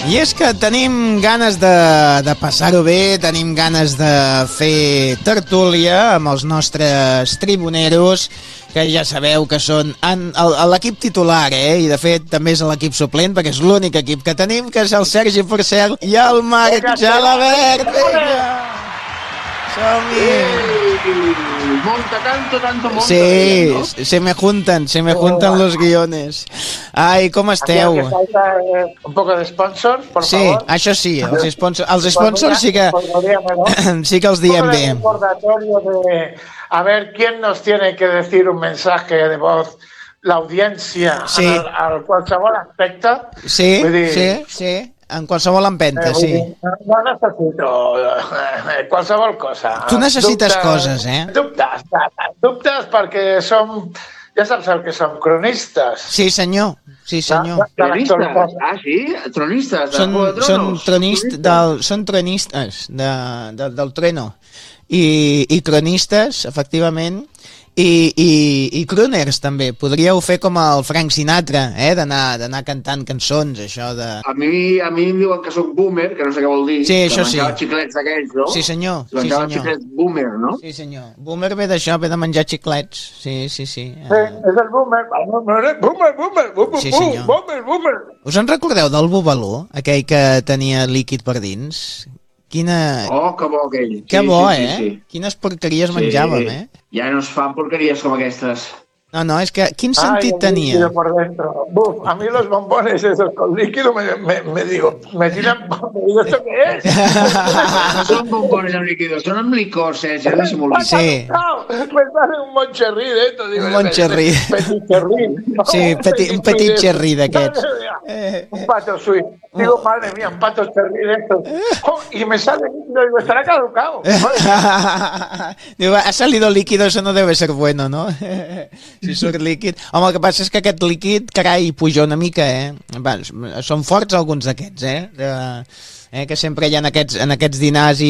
I és que tenim ganes de passar-ho bé, tenim ganes de fer tertúlia amb els nostres tribuneros, que ja sabeu que són l'equip titular, i de fet també és l'equip suplent, perquè és l'únic equip que tenim, que és el Sergi Porcel i el Marc Gelabert. Vinga! Som-hi! Monta tanto. Sí, ¿no? se me juntan los guiones. Ai, com esteu? Aquí el que falta es un poco de sponsors, por favor. Sí, això sí, els sponsors sí que els diem bé. Un recordatorio de a ver quién nos tiene que decir un mensaje de voz, la audiencia, sí. al qualsevol aspecte. Sí, sí. En qualsevol empenta, sí. No necessito qualsevol cosa. Tu necessites coses, Dubtes perquè som, ja saps el que som, cronistes. Sí, senyor. Cronistes? Ah, sí? Tronistes? Són tronistes del Treno. I cronistes, efectivament, i crooners també. Podríeu fer com el Frank Sinatra, d'anar cantant cançons, això de... A mi em diuen que soc boomer, que no sé què vol dir. Sí, això sí. Que menjava xiclets d'aquells, no? Sí, senyor. Menjava xiclets boomer, no? Sí, senyor. Boomer ve d'això, ve de menjar xiclets. Sí. Sí, és el boomer. Boomer. Sí, senyor. Boomer. Us en recordeu del Bubalú, aquell que tenia líquid per dins? Oh, que bo aquell. Que bo, sí. Quines porqueries menjàvem, Ja no es fan porqueries com aquestes. No, és que quin sentit tenia? Líquido por dentro. A mí los bombones esos con líquido me digo, ¿esto qué es? No son bombones amb líquido, son amb licor, Sergi, de simular. Sí. Me sale un moncherrí dentro. Un moncherrí. Petit cherrí. Sí, un petit cherrí d'aquests. Un pato suís. Digo, madre mía, un pato cherrí de estos. Y me sale líquido, digo, estará caducado. Digo, ha salido líquido, eso no debe ser bueno, ¿no? Si surt líquid. Home, el que passa és que aquest líquid, carai, puja una mica, Són forts alguns d'aquests, que sempre hi ha en aquests dinars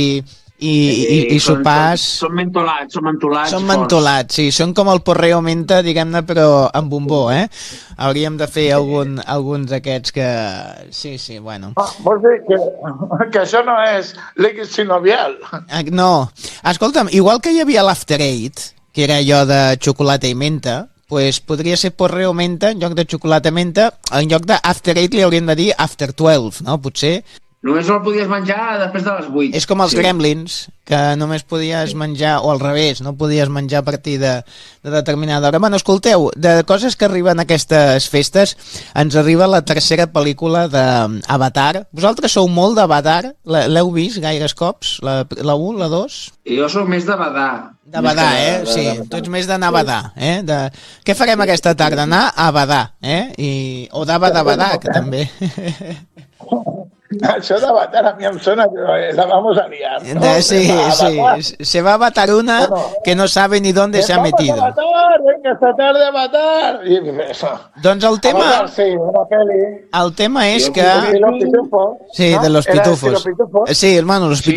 i sopars. Són mentolats. Són mentolats, sí. Són com el porreo menta, diguem-ne, però amb bombó, Hauríem de fer alguns d'aquests que... Sí, bueno. Vols dir que això no és líquid sinovial? No. Escolta'm, igual que hi havia l'After Eight, que era allò de xocolata i menta, pues podria ser porreo menta en lloc de xocolata menta, en lloc de After 8 li hauríem de dir After 12, no? Potser... Només el podies menjar després de les 8. És com els gremlins, que només podies menjar, o al revés, no podies menjar a partir de determinada hora. Bueno, escolteu, de coses que arriben a aquestes festes, ens arriba la tercera pel·lícula d'Avatar. Vosaltres sou molt d'Avatar? L'heu vist gaires cops? La 1, la 2? Jo sóc més de Badar. De Badar, sí. Tu ets més d'anar a Badar, Què farem aquesta tarda? Anar a Badar, O d'Abadabadar, que també... Això d'Avatar a mi em sona que la vamos a liar, ¿no? Sí. Se va a Avatar una que no sabe ni dónde se ha metido. Venga, esta tarde a matar. Doncs el tema és que... De los pitufos. Sí, de los pitufos. Sí, hermano, los pitufos.